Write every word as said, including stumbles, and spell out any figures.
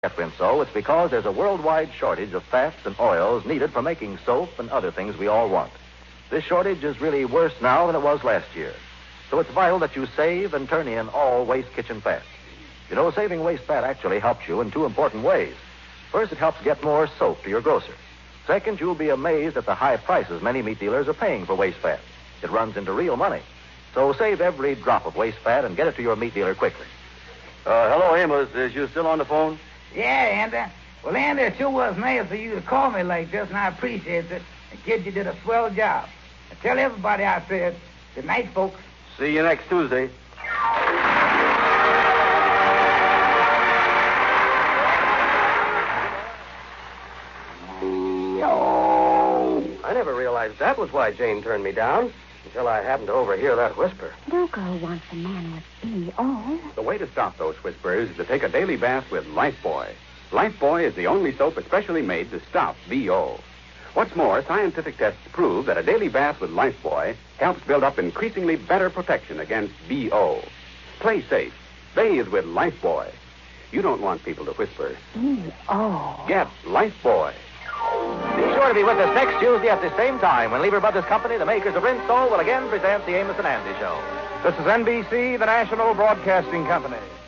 Get Rinso, it's because there's a worldwide shortage of fats and oils needed for making soap and other things we all want. This shortage is really worse now than it was last year. So it's vital that you save and turn in all waste kitchen fat. You know, saving waste fat actually helps you in two important ways. First, it helps get more soap to your grocer. Second, you'll be amazed at the high prices many meat dealers are paying for waste fat. It runs into real money. So save every drop of waste fat and get it to your meat dealer quickly. Uh, hello, Amos. Is you still on the phone? Yeah, Andy. Well, Andy, it sure was nice for you to call me like this, and I appreciate it. The kid, you did a swell job. I tell everybody I said, good night, folks. See you next Tuesday. I never realized that was why Jane turned me down, until I happened to overhear that whisper. No girl wants a man with B O. The way to stop those whispers is to take a daily bath with Lifebuoy. Lifebuoy is the only soap especially made to stop B O. What's more, scientific tests prove that a daily bath with Lifebuoy helps build up increasingly better protection against B O. Play safe. Bathe with Lifebuoy. You don't want people to whisper. B O. Get Lifebuoy. Be sure to be with us next Tuesday at the same time when Lever Brothers Company, the makers of Rinso, will again present the Amos and Andy Show. This is N B C, the National Broadcasting Company.